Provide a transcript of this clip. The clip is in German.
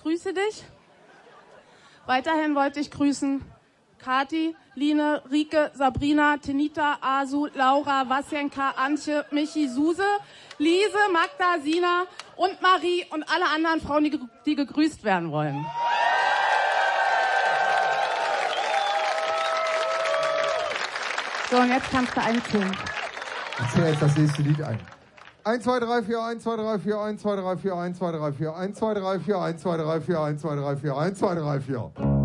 grüße dich. Weiterhin wollte ich grüßen Kati, Line, Rike, Sabrina, Tenita, Asu, Laura, Wasjenka, Antje, Michi, Suse, Lise, Magda, Sina und Marie und alle anderen Frauen, die gegrüßt werden wollen. So, und jetzt kannst du einzählen. Ich zähle jetzt das nächste Lied ein. 1, 2, 3, 4, 1, 2, 3, 4, 1, 2, 3, 4, 1, 2, 3, 4, 1, 2, 3, 4, 1, 2, 3, 4, 1, 2, 3, 4, 1, 2, 3, 4.